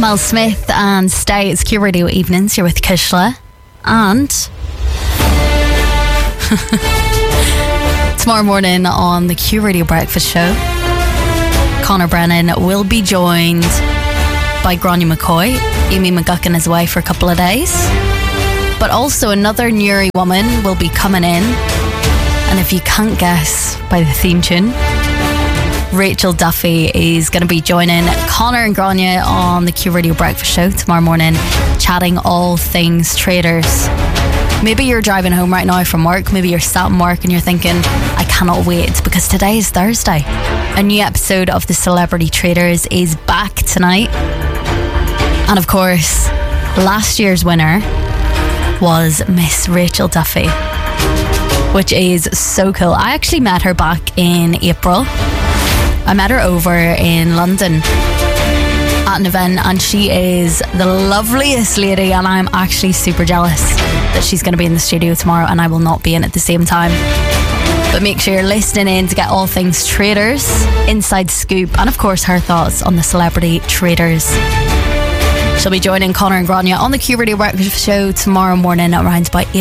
Mel Smith and Stay. It's Q Radio Evenings. You're with Kishla. And tomorrow morning on the Q Radio Breakfast Show, Conor Brennan will be joined by Gráinne McCoy. Amy McGuckin is away for a couple of days. But also another Newry woman will be coming in. And if you can't guess by the theme tune, Rachel Duffy is going to be joining Conor and Gráinne on the Q Radio Breakfast Show tomorrow morning, chatting all things traders. Maybe you're driving home right now from work. Maybe you're sat in work and you're thinking, I cannot wait because today is Thursday. A new episode of The Celebrity Traders is back tonight. And of course, last year's winner was Miss Rachel Duffy, which is so cool. I actually met her back in April. I met her over in London at an event, and she is the loveliest lady, and I'm actually super jealous that she's going to be in the studio tomorrow and I will not be in at the same time. But make sure you're listening in to get all things traders, inside scoop, and of course her thoughts on the Celebrity Traders. She'll be joining Conor and Gráinne on the Q Radio Breakfast Show tomorrow morning around about 8